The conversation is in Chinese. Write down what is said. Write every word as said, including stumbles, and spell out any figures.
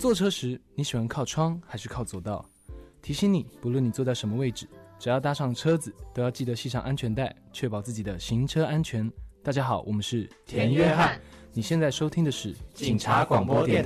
坐车时你喜欢靠窗还是靠走道？提醒你，不论你坐在什么位置，只要搭上车子，都要记得系上安全带，确保自己的行车安全。大家好，我们是田约翰， 你现在收听的是警察广播电